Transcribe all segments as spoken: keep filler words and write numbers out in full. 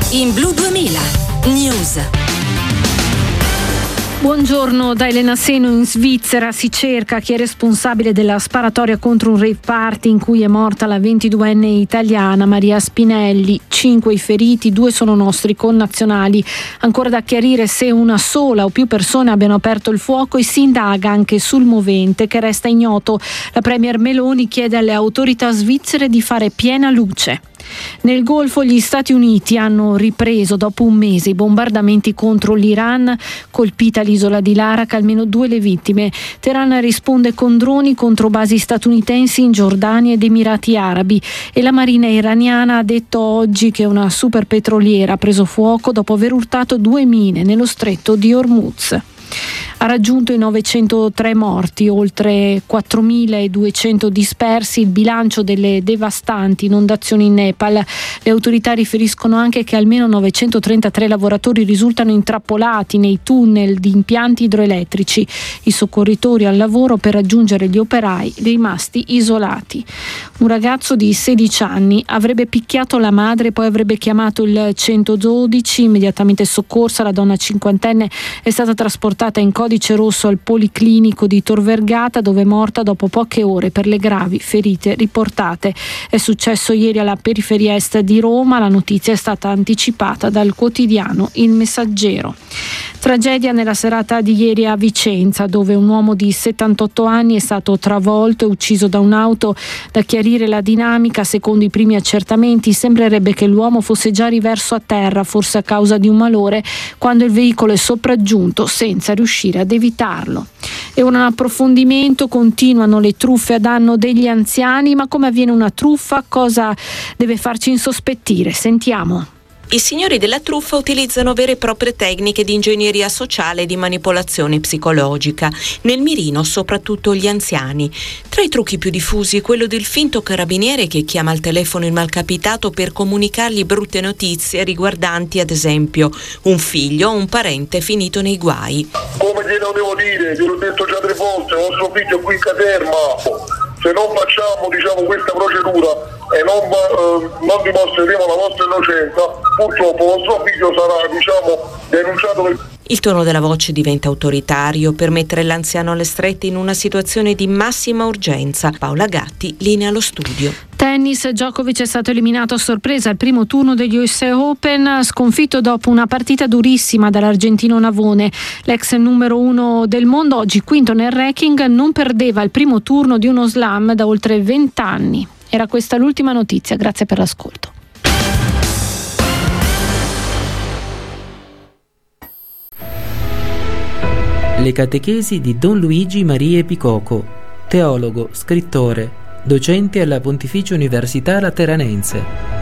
In Blu duemila News. Buongiorno da Elena Seno. In Svizzera si cerca chi è responsabile della sparatoria contro un rave party in cui è morta la ventiduenne italiana Maria Spinelli. Cinque i feriti, due sono nostri connazionali. Ancora da chiarire se una sola o più persone abbiano aperto il fuoco e si indaga anche sul movente, che resta ignoto. La premier Meloni chiede alle autorità svizzere di fare piena luce. Nel Golfo gli Stati Uniti hanno ripreso dopo un mese i bombardamenti contro l'Iran, colpita l'isola di Larak, almeno due le vittime. Teheran risponde con droni contro basi statunitensi in Giordania ed Emirati Arabi e la marina iraniana ha detto oggi che una superpetroliera ha preso fuoco dopo aver urtato due mine nello stretto di Hormuz. Ha raggiunto i novecentotre morti, oltre quattromiladuecento dispersi, il bilancio delle devastanti inondazioni in Nepal. Le autorità riferiscono anche che almeno novecentotrentatré lavoratori risultano intrappolati nei tunnel di impianti idroelettrici. I soccorritori al lavoro per raggiungere gli operai rimasti isolati. Un ragazzo di sedici anni avrebbe picchiato la madre, poi avrebbe chiamato il centododici, immediatamente soccorsa. La donna cinquantenne è stata trasportata in codice rosso al Policlinico di Tor Vergata, dove è morta dopo poche ore per le gravi ferite riportate. È successo ieri alla periferia est di Roma. La notizia è stata anticipata dal quotidiano Il Messaggero. Tragedia nella serata di ieri a Vicenza, dove un uomo di settantotto anni è stato travolto e ucciso da un'auto. Da chiarire la dinamica, secondo i primi accertamenti sembrerebbe che l'uomo fosse già riverso a terra, forse a causa di un malore, quando il veicolo è sopraggiunto senza riuscire ad evitarlo. E un approfondimento: continuano le truffe a danno degli anziani, ma come avviene una truffa? Cosa deve farci insospettire? Sentiamo. I signori della truffa utilizzano vere e proprie tecniche di ingegneria sociale e di manipolazione psicologica, nel mirino soprattutto gli anziani. Tra i trucchi più diffusi quello del finto carabiniere che chiama al telefono il malcapitato per comunicargli brutte notizie riguardanti ad esempio un figlio o un parente finito nei guai. Come glielo devo dire? Gliel'ho detto già tre volte, vostro figlio qui in caserma. Se non facciamo diciamo questa procedura e non, eh, non dimostreremo la vostra innocenza, purtroppo vostro figlio sarà diciamo denunciato per... Il tono della voce diventa autoritario per mettere l'anziano alle strette in una situazione di massima urgenza. Paola Gatti, linea allo studio. Tennis, Djokovic è stato eliminato a sorpresa al primo turno degli U S Open, sconfitto dopo una partita durissima dall'argentino Navone. L'ex numero uno del mondo, oggi quinto nel ranking, non perdeva il primo turno di uno slam da oltre vent'anni. Era questa l'ultima notizia, grazie per l'ascolto. Le catechesi di Don Luigi Maria Picoco, teologo, scrittore, docente alla Pontificia Università Lateranense.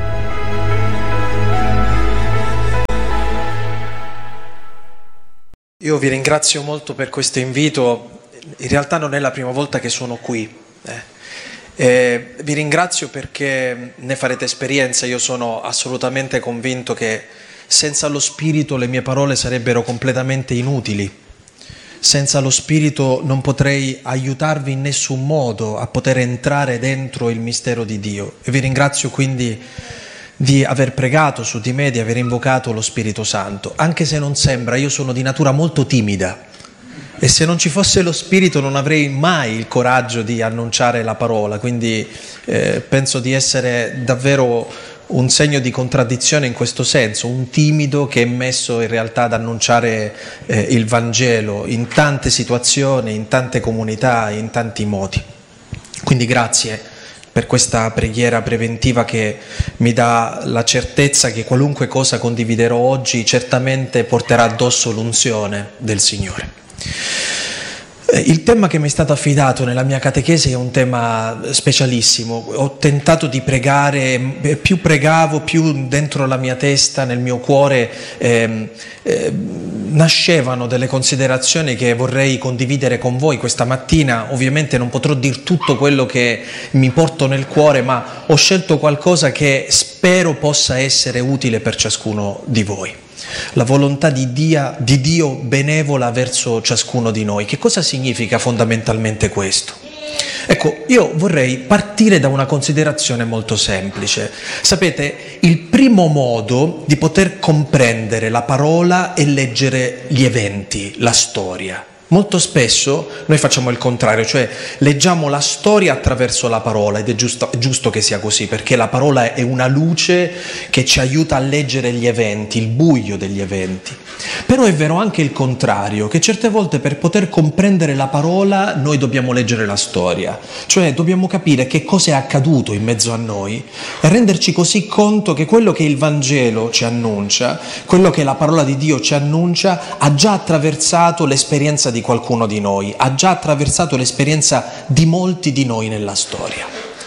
Io vi ringrazio molto per questo invito. In realtà non è la prima volta che sono qui. Eh. Eh, vi ringrazio perché ne farete esperienza. Io sono assolutamente convinto che senza lo Spirito le mie parole sarebbero completamente inutili. Senza lo Spirito non potrei aiutarvi in nessun modo a poter entrare dentro il mistero di Dio. E vi ringrazio quindi di aver pregato su di me, di aver invocato lo Spirito Santo. Anche se non sembra, io sono di natura molto timida e se non ci fosse lo Spirito non avrei mai il coraggio di annunciare la parola. Quindi eh, penso di essere davvero un segno di contraddizione in questo senso, un timido che è messo in realtà ad annunciare eh, il Vangelo in tante situazioni, in tante comunità, in tanti modi. Quindi grazie per questa preghiera preventiva che mi dà la certezza che qualunque cosa condividerò oggi certamente porterà addosso l'unzione del Signore. Il tema che mi è stato affidato nella mia catechesi è un tema specialissimo. Ho tentato di pregare, più pregavo, più dentro la mia testa, nel mio cuore, eh, eh, nascevano delle considerazioni che vorrei condividere con voi questa mattina. Ovviamente non potrò dir tutto quello che mi porto nel cuore, ma ho scelto qualcosa che spero possa essere utile per ciascuno di voi. La volontà di Dio, di Dio benevola verso ciascuno di noi. Che cosa significa fondamentalmente questo? Ecco, io vorrei partire da una considerazione molto semplice. Sapete, il primo modo di poter comprendere la parola è leggere gli eventi, la storia. Molto spesso noi facciamo il contrario, cioè leggiamo la storia attraverso la parola, ed è giusto, è giusto che sia così, perché la parola è una luce che ci aiuta a leggere gli eventi, il buio degli eventi. Però è vero anche il contrario, che certe volte per poter comprendere la parola noi dobbiamo leggere la storia, cioè dobbiamo capire che cosa è accaduto in mezzo a noi e renderci così conto che quello che il Vangelo ci annuncia, quello che la parola di Dio ci annuncia, ha già attraversato l'esperienza di qualcuno di noi, ha già attraversato l'esperienza di molti di noi nella storia.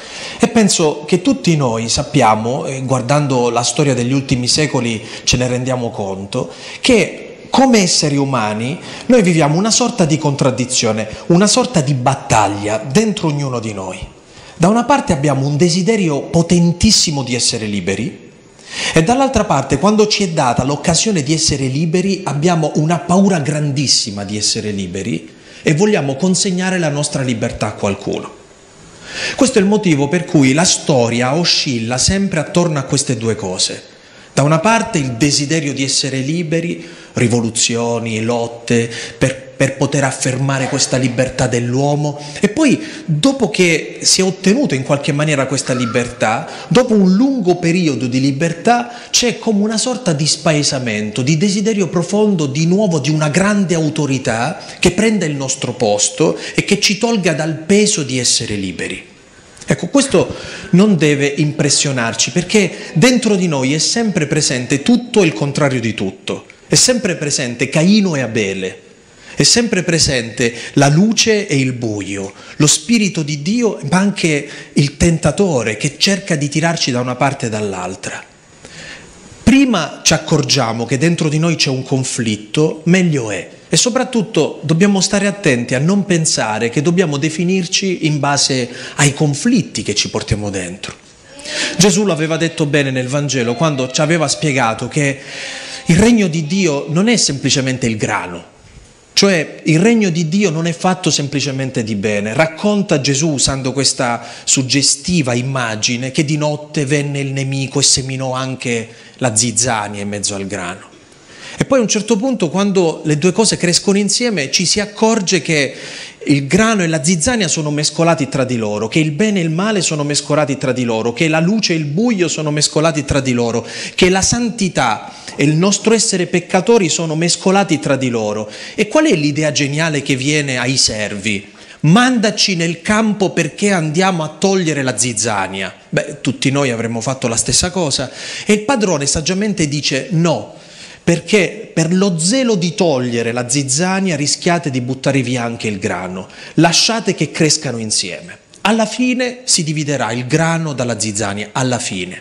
E penso che tutti noi sappiamo, eh, guardando la storia degli ultimi secoli ce ne rendiamo conto, che come esseri umani noi viviamo una sorta di contraddizione, una sorta di battaglia dentro ognuno di noi. Da una parte abbiamo un desiderio potentissimo di essere liberi e dall'altra parte, quando ci è data l'occasione di essere liberi, abbiamo una paura grandissima di essere liberi e vogliamo consegnare la nostra libertà a qualcuno. Questo è il motivo per cui la storia oscilla sempre attorno a queste due cose. Da una parte il desiderio di essere liberi, rivoluzioni, lotte per, per poter affermare questa libertà dell'uomo, e poi dopo che si è ottenuta in qualche maniera questa libertà, dopo un lungo periodo di libertà c'è come una sorta di spaesamento, di desiderio profondo di nuovo di una grande autorità che prenda il nostro posto e che ci tolga dal peso di essere liberi. Ecco, questo non deve impressionarci, perché dentro di noi è sempre presente tutto e il contrario di tutto. È sempre presente Caino e Abele, è sempre presente la luce e il buio, lo spirito di Dio, ma anche il tentatore che cerca di tirarci da una parte e dall'altra. Prima ci accorgiamo che dentro di noi c'è un conflitto, meglio è. E soprattutto dobbiamo stare attenti a non pensare che dobbiamo definirci in base ai conflitti che ci portiamo dentro. Gesù l'aveva detto bene nel Vangelo quando ci aveva spiegato che il regno di Dio non è semplicemente il grano, cioè il regno di Dio non è fatto semplicemente di bene. Racconta Gesù usando questa suggestiva immagine che di notte venne il nemico e seminò anche la zizzania in mezzo al grano. E poi a un certo punto, quando le due cose crescono insieme, ci si accorge che il grano e la zizzania sono mescolati tra di loro, che il bene e il male sono mescolati tra di loro, che la luce e il buio sono mescolati tra di loro, che la santità e il nostro essere peccatori sono mescolati tra di loro. E qual è l'idea geniale che viene ai servi? Mandaci nel campo perché andiamo a togliere la zizzania. Beh, tutti noi avremmo fatto la stessa cosa. E il padrone saggiamente dice no, perché per lo zelo di togliere la zizzania rischiate di buttare via anche il grano. Lasciate che crescano insieme. Alla fine si dividerà il grano dalla zizzania, alla fine.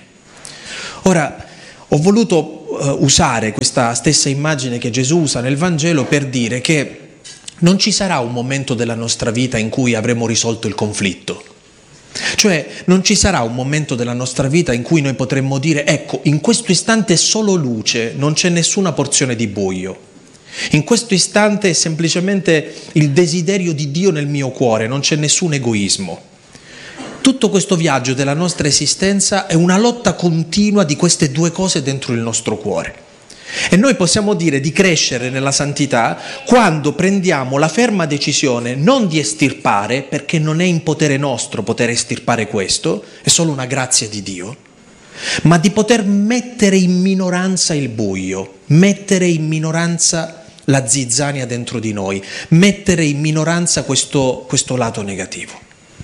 Ora, ho voluto uh, usare questa stessa immagine che Gesù usa nel Vangelo per dire che non ci sarà un momento della nostra vita in cui avremo risolto il conflitto. Cioè non ci sarà un momento della nostra vita in cui noi potremmo dire ecco, in questo istante è solo luce, non c'è nessuna porzione di buio. In questo istante è semplicemente il desiderio di Dio nel mio cuore, non c'è nessun egoismo. Tutto questo viaggio della nostra esistenza è una lotta continua di queste due cose dentro il nostro cuore. E noi possiamo dire di crescere nella santità quando prendiamo la ferma decisione non di estirpare, perché non è in potere nostro poter estirpare questo, è solo una grazia di Dio, ma di poter mettere in minoranza il buio, mettere in minoranza la zizzania dentro di noi, mettere in minoranza questo, questo lato negativo.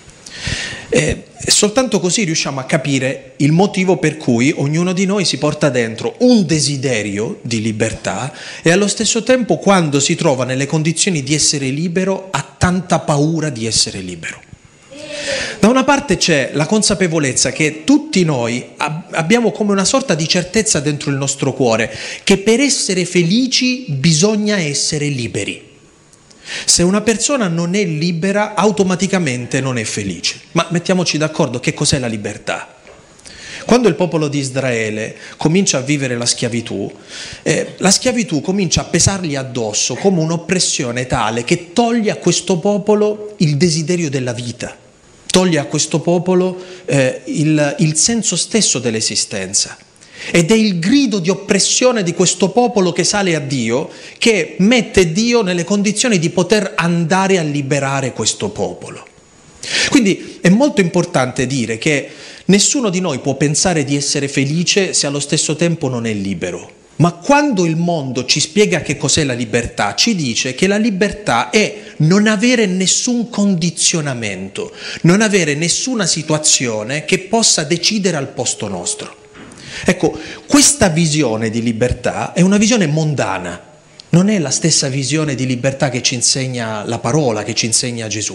E soltanto così riusciamo a capire il motivo per cui ognuno di noi si porta dentro un desiderio di libertà e allo stesso tempo, quando si trova nelle condizioni di essere libero, ha tanta paura di essere libero. Da una parte c'è la consapevolezza che tutti noi abbiamo come una sorta di certezza dentro il nostro cuore che per essere felici bisogna essere liberi. Se una persona non è libera, automaticamente non è felice. Ma mettiamoci d'accordo, che cos'è la libertà? Quando il popolo di Israele comincia a vivere la schiavitù, eh, la schiavitù comincia a pesargli addosso come un'oppressione tale che toglie a questo popolo il desiderio della vita. toglie a questo popolo eh, il, il senso stesso dell'esistenza. Ed è il grido di oppressione di questo popolo che sale a Dio, che mette Dio nelle condizioni di poter andare a liberare questo popolo. Quindi è molto importante dire che nessuno di noi può pensare di essere felice se allo stesso tempo non è libero. Ma quando il mondo ci spiega che cos'è la libertà, ci dice che la libertà è non avere nessun condizionamento, non avere nessuna situazione che possa decidere al posto nostro. Ecco, questa visione di libertà è una visione mondana, non è la stessa visione di libertà che ci insegna la parola, che ci insegna Gesù.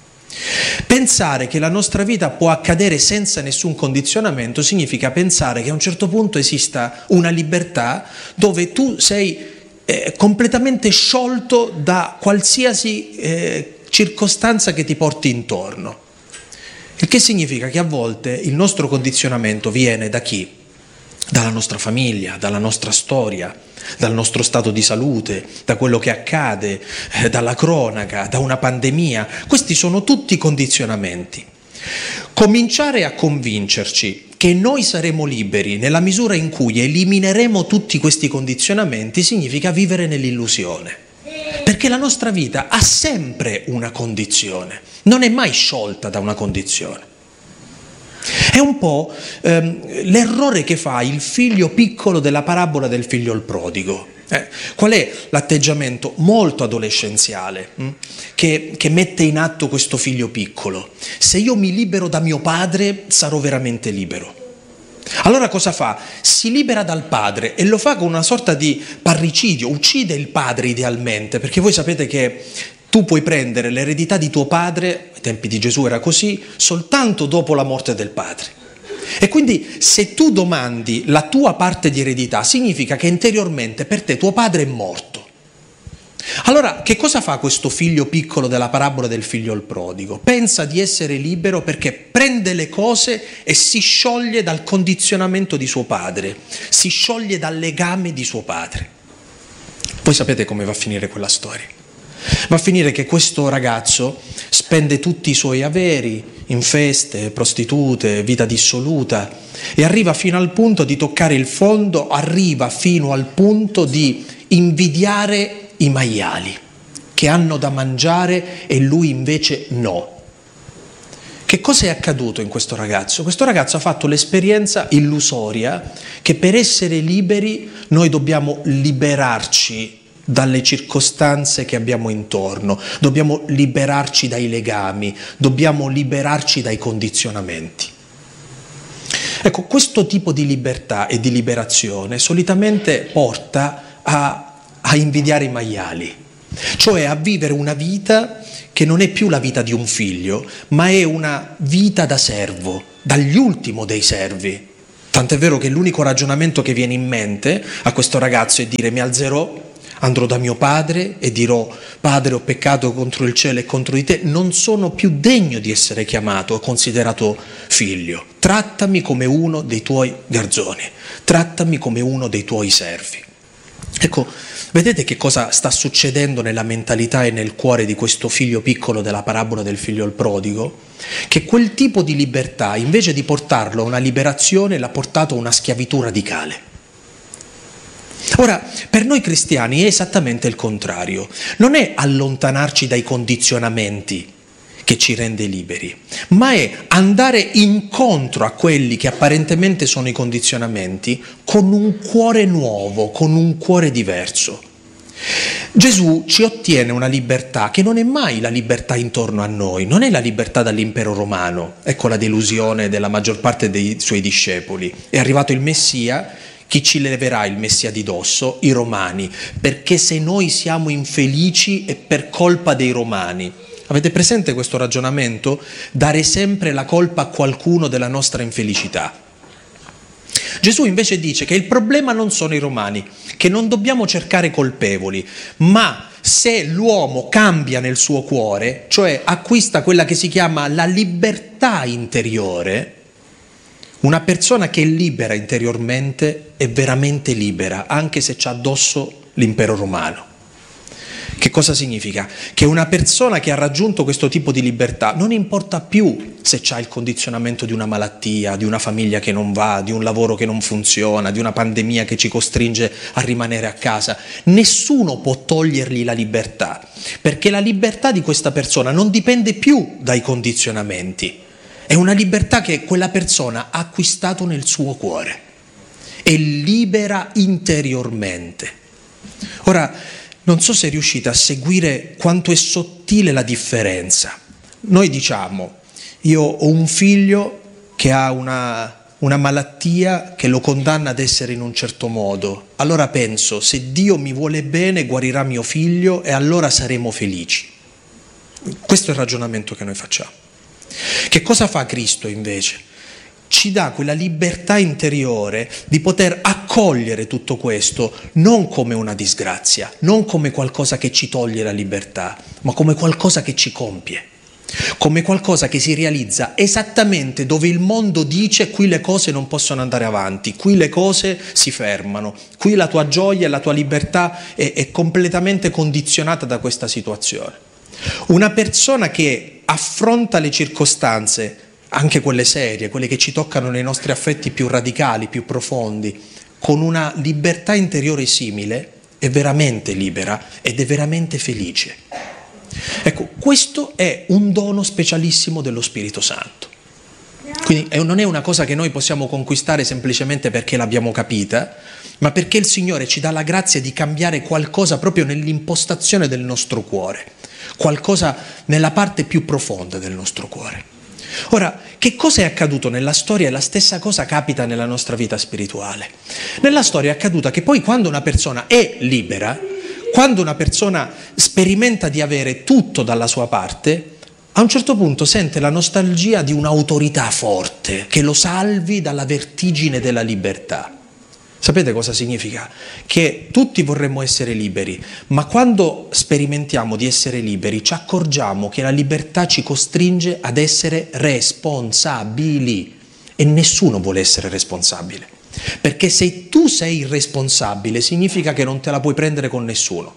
Pensare che la nostra vita può accadere senza nessun condizionamento significa pensare che a un certo punto esista una libertà dove tu sei eh, completamente sciolto da qualsiasi eh, circostanza che ti porti intorno. Il che significa che a volte il nostro condizionamento viene da chi? Dalla nostra famiglia, dalla nostra storia, dal nostro stato di salute, da quello che accade, eh, dalla cronaca, da una pandemia. Questi sono tutti condizionamenti. Cominciare a convincerci che noi saremo liberi nella misura in cui elimineremo tutti questi condizionamenti significa vivere nell'illusione. Perché la nostra vita ha sempre una condizione, non è mai sciolta da una condizione. È un po' ehm, l'errore che fa il figlio piccolo della parabola del figlio il prodigo. Eh, qual è l'atteggiamento molto adolescenziale hm, che, che mette in atto questo figlio piccolo? Se io mi libero da mio padre, sarò veramente libero. Allora cosa fa? Si libera dal padre e lo fa con una sorta di parricidio, uccide il padre idealmente, perché voi sapete che tu puoi prendere l'eredità di tuo padre, ai tempi di Gesù era così, soltanto dopo la morte del padre. E quindi se tu domandi la tua parte di eredità, significa che interiormente per te tuo padre è morto. Allora, che cosa fa questo figlio piccolo della parabola del figlio il prodigo? Pensa di essere libero perché prende le cose e si scioglie dal condizionamento di suo padre, si scioglie dal legame di suo padre. Voi sapete come va a finire quella storia. Va a finire che questo ragazzo spende tutti i suoi averi in feste, prostitute, vita dissoluta e arriva fino al punto di toccare il fondo, arriva fino al punto di invidiare i maiali che hanno da mangiare e lui invece no. Che cosa è accaduto in questo ragazzo? Questo ragazzo ha fatto l'esperienza illusoria che per essere liberi noi dobbiamo liberarci dalle circostanze che abbiamo intorno, dobbiamo liberarci dai legami, dobbiamo liberarci dai condizionamenti. Ecco, questo tipo di libertà e di liberazione solitamente porta a, a invidiare i maiali, cioè a vivere una vita che non è più la vita di un figlio, ma è una vita da servo, dagli ultimi dei servi. Tant'è vero che l'unico ragionamento che viene in mente a questo ragazzo è dire: mi alzerò, andrò da mio padre e dirò: padre, ho peccato contro il cielo e contro di te, non sono più degno di essere chiamato o considerato figlio. Trattami come uno dei tuoi garzoni, trattami come uno dei tuoi servi. Ecco, vedete che cosa sta succedendo nella mentalità e nel cuore di questo figlio piccolo della parabola del figlio il prodigo? Che quel tipo di libertà, invece di portarlo a una liberazione, l'ha portato a una schiavitù radicale. Ora, per noi cristiani è esattamente il contrario. Non è allontanarci dai condizionamenti che ci rende liberi, ma è andare incontro a quelli che apparentemente sono i condizionamenti con un cuore nuovo, con un cuore diverso. Gesù ci ottiene una libertà che non è mai la libertà intorno a noi, non è la libertà dall'impero romano. Ecco la delusione della maggior parte dei suoi discepoli. È arrivato il Messia. Chi ci leverà il Messia di dosso? I Romani, perché se noi siamo infelici è per colpa dei Romani. Avete presente questo ragionamento? Dare sempre la colpa a qualcuno della nostra infelicità. Gesù invece dice che il problema non sono i Romani, che non dobbiamo cercare colpevoli, ma se l'uomo cambia nel suo cuore, cioè acquista quella che si chiama la libertà interiore, una persona che è libera interiormente è veramente libera, anche se c'ha addosso l'impero romano. Che cosa significa? Che una persona che ha raggiunto questo tipo di libertà non importa più se c'ha il condizionamento di una malattia, di una famiglia che non va, di un lavoro che non funziona, di una pandemia che ci costringe a rimanere a casa. Nessuno può togliergli la libertà, perché la libertà di questa persona non dipende più dai condizionamenti. È una libertà che quella persona ha acquistato nel suo cuore. È libera interiormente. Ora, non so se riuscite a seguire quanto è sottile la differenza. Noi diciamo, io ho un figlio che ha una, una malattia che lo condanna ad essere in un certo modo. Allora penso, se Dio mi vuole bene, guarirà mio figlio e allora saremo felici. Questo è il ragionamento che noi facciamo. Che cosa fa Cristo invece? Ci dà quella libertà interiore di poter accogliere tutto questo non come una disgrazia, non come qualcosa che ci toglie la libertà, ma come qualcosa che ci compie, come qualcosa che si realizza esattamente dove il mondo dice qui le cose non possono andare avanti, qui le cose si fermano, qui la tua gioia e la tua libertà è, è completamente condizionata da questa situazione. Una persona che affronta le circostanze, anche quelle serie, quelle che ci toccano nei nostri affetti più radicali, più profondi, con una libertà interiore simile, è veramente libera ed è veramente felice. Ecco, questo è un dono specialissimo dello Spirito Santo. Quindi non è una cosa che noi possiamo conquistare semplicemente perché l'abbiamo capita, ma perché il Signore ci dà la grazia di cambiare qualcosa proprio nell'impostazione del nostro cuore, qualcosa nella parte più profonda del nostro cuore. Ora, che cosa è accaduto nella storia? La stessa cosa capita nella nostra vita spirituale. Nella storia è accaduta che poi quando una persona è libera, quando una persona sperimenta di avere tutto dalla sua parte, a un certo punto sente la nostalgia di un'autorità forte che lo salvi dalla vertigine della libertà. Sapete cosa significa? Che tutti vorremmo essere liberi, ma quando sperimentiamo di essere liberi ci accorgiamo che la libertà ci costringe ad essere responsabili e nessuno vuole essere responsabile. Perché se tu sei irresponsabile significa che non te la puoi prendere con nessuno.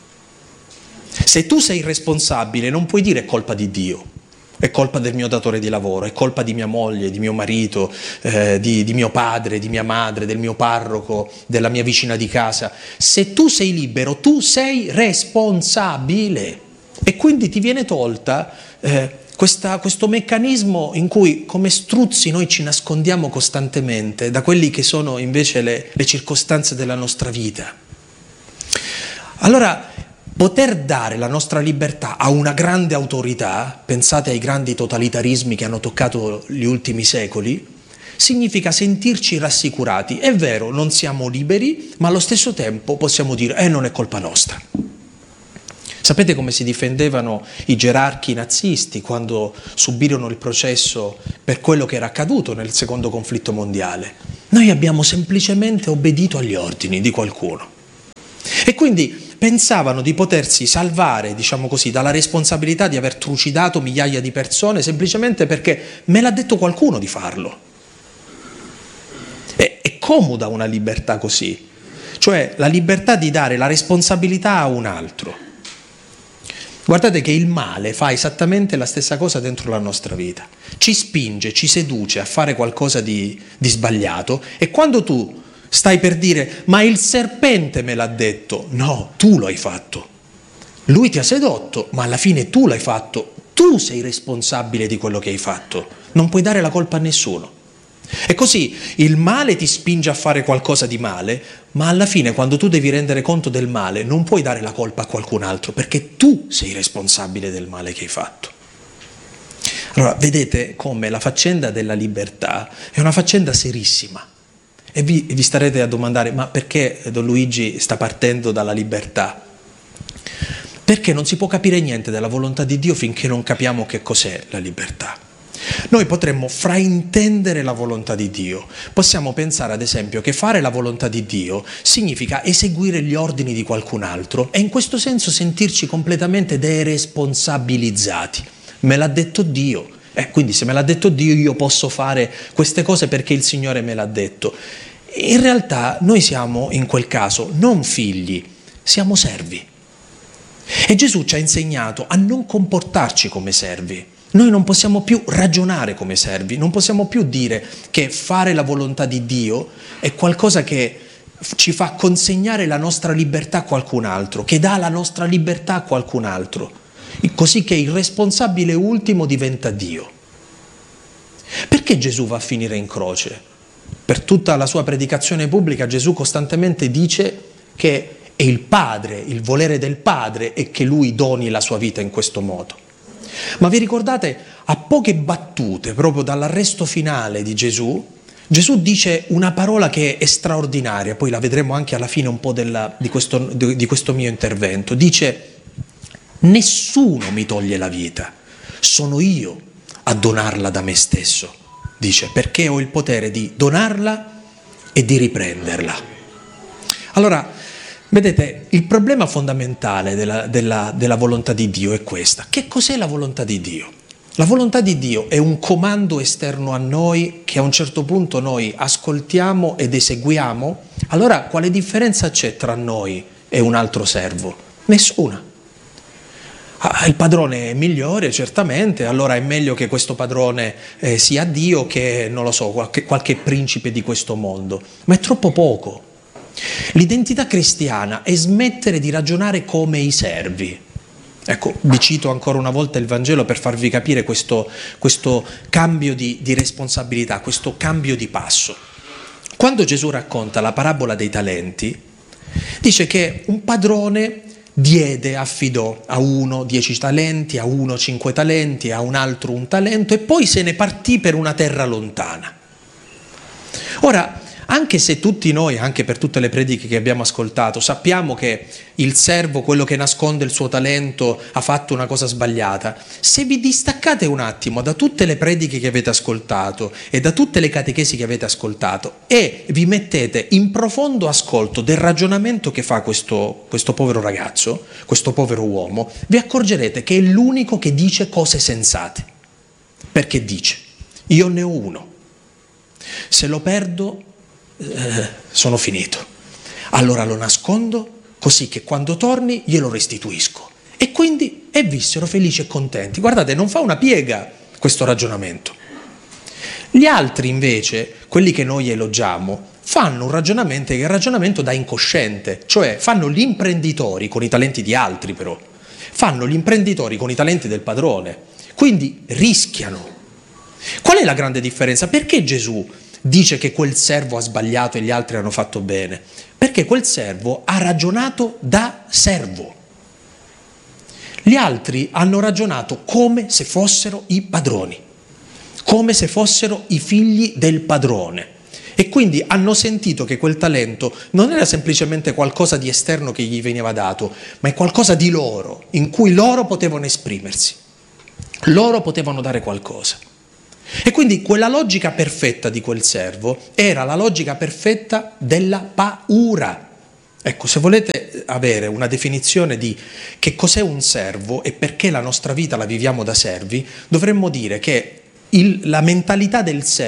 Se tu sei irresponsabile non puoi dire è colpa di Dio. È colpa del mio datore di lavoro, è colpa di mia moglie, di mio marito, eh, di, di mio padre, di mia madre, del mio parroco, della mia vicina di casa. Se tu sei libero, tu sei responsabile e quindi ti viene tolta eh, questa, questo meccanismo in cui come struzzi noi ci nascondiamo costantemente da quelli che sono invece le, le circostanze della nostra vita. Allora, poter dare la nostra libertà a una grande autorità, pensate ai grandi totalitarismi che hanno toccato gli ultimi secoli, significa sentirci rassicurati. È vero, non siamo liberi, ma allo stesso tempo possiamo dire, eh, non è colpa nostra. Sapete come si difendevano i gerarchi nazisti quando subirono il processo per quello che era accaduto nel secondo conflitto mondiale? Noi abbiamo semplicemente obbedito agli ordini di qualcuno. E quindi pensavano di potersi salvare, diciamo così, dalla responsabilità di aver trucidato migliaia di persone semplicemente perché me l'ha detto qualcuno di farlo. È, è comoda una libertà così, cioè la libertà di dare la responsabilità a un altro. Guardate che il male fa esattamente la stessa cosa dentro la nostra vita. Ci spinge, ci seduce a fare qualcosa di, di sbagliato e quando tu stai per dire, ma il serpente me l'ha detto. No, tu lo hai fatto. Lui ti ha sedotto, ma alla fine tu l'hai fatto. Tu sei responsabile di quello che hai fatto. Non puoi dare la colpa a nessuno. E così il male ti spinge a fare qualcosa di male, ma alla fine quando tu devi rendere conto del male non puoi dare la colpa a qualcun altro, perché tu sei responsabile del male che hai fatto. Allora, vedete come la faccenda della libertà è una faccenda serissima. E vi, vi starete a domandare, ma perché Don Luigi sta partendo dalla libertà? Perché non si può capire niente della volontà di Dio finché non capiamo che cos'è la libertà. Noi potremmo fraintendere la volontà di Dio. Possiamo pensare ad esempio che fare la volontà di Dio significa eseguire gli ordini di qualcun altro e in questo senso sentirci completamente deresponsabilizzati. Me l'ha detto Dio. Eh, quindi se me l'ha detto Dio io posso fare queste cose perché il Signore me l'ha detto. In realtà noi siamo in quel caso non figli, siamo servi. E Gesù ci ha insegnato a non comportarci come servi. Noi non possiamo più ragionare come servi, non possiamo più dire che fare la volontà di Dio è qualcosa che ci fa consegnare la nostra libertà a qualcun altro, che dà la nostra libertà a qualcun altro, così che il responsabile ultimo diventa Dio. Perché Gesù va a finire in croce? Per tutta la sua predicazione pubblica Gesù costantemente dice che è il Padre, il volere del Padre è che Lui doni la sua vita in questo modo. Ma vi ricordate, a poche battute, proprio dall'arresto finale di Gesù, Gesù dice una parola che è straordinaria, poi la vedremo anche alla fine un po' della, di, questo, di questo mio intervento. Dice: nessuno mi toglie la vita, sono io a donarla da me stesso. Dice, perché ho il potere di donarla e di riprenderla. Allora, vedete, il problema fondamentale della, della, della volontà di Dio è questa. Che cos'è la volontà di Dio? La volontà di Dio è un comando esterno a noi che a un certo punto noi ascoltiamo ed eseguiamo. Allora, quale differenza c'è tra noi e un altro servo? Nessuna. Ah, il padrone è migliore, certamente, allora è meglio che questo padrone eh, sia Dio che, non lo so, qualche, qualche principe di questo mondo. Ma è troppo poco. L'identità cristiana è smettere di ragionare come i servi. Ecco, vi cito ancora una volta il Vangelo per farvi capire questo, questo cambio di, di responsabilità, questo cambio di passo. Quando Gesù racconta la parabola dei talenti, dice che un padrone diede, affidò a uno dieci talenti, a uno cinque talenti, a un altro un talento e poi se ne partì per una terra lontana. Ora, anche se tutti noi, anche per tutte le prediche che abbiamo ascoltato, sappiamo che il servo, quello che nasconde il suo talento, ha fatto una cosa sbagliata, se vi distaccate un attimo da tutte le prediche che avete ascoltato e da tutte le catechesi che avete ascoltato e vi mettete in profondo ascolto del ragionamento che fa questo, questo povero ragazzo, questo povero uomo, vi accorgerete che è l'unico che dice cose sensate. Perché dice: io ne ho uno, se lo perdo Eh, sono finito, allora lo nascondo così che quando torni glielo restituisco. E quindi e vissero felici e contenti. Guardate, non fa una piega questo ragionamento. Gli altri invece, quelli che noi elogiamo, fanno un ragionamento che è un ragionamento da incosciente, cioè fanno gli imprenditori con i talenti di altri, però fanno gli imprenditori con i talenti del padrone, quindi rischiano. Qual è la grande differenza? Perché Gesù dice che quel servo ha sbagliato e gli altri hanno fatto bene? Perché quel servo ha ragionato da servo. Gli altri hanno ragionato come se fossero i padroni, come se fossero i figli del padrone. E quindi hanno sentito che quel talento non era semplicemente qualcosa di esterno che gli veniva dato, ma è qualcosa di loro, in cui loro potevano esprimersi, loro potevano dare qualcosa. E quindi quella logica perfetta di quel servo era la logica perfetta della paura. Ecco, se volete avere una definizione di che cos'è un servo e perché la nostra vita la viviamo da servi, dovremmo dire che il, la mentalità del servo